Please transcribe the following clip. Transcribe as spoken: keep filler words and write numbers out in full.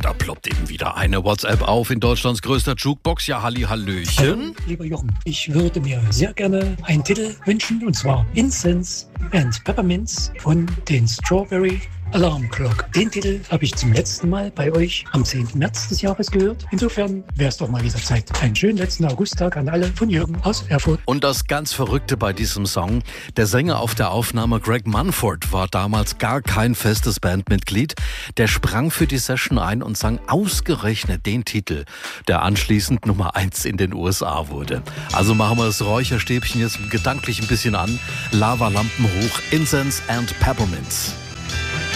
da ploppt eben wieder eine WhatsApp auf in Deutschlands größter Jukebox. Ja, Halli, Hallöchen. Hallo, lieber Jochen. Ich würde mir sehr gerne einen Titel wünschen, und zwar Incense and Peppermints von den Strawberry Alarm Clock. Den Titel habe ich zum letzten Mal bei euch am zehnten März des Jahres gehört. Insofern wäre es doch mal wieder Zeit. Einen schönen letzten Augusttag an alle von Jürgen aus Erfurt. Und das ganz Verrückte bei diesem Song, der Sänger auf der Aufnahme Greg Munford war damals gar kein festes Bandmitglied. Der sprang für die Session ein und sang ausgerechnet den Titel, der anschließend Nummer eins in den U S A wurde. Also machen wir das Räucherstäbchen jetzt gedanklich ein bisschen an. Lavalampen hoch, Incense and Peppermints.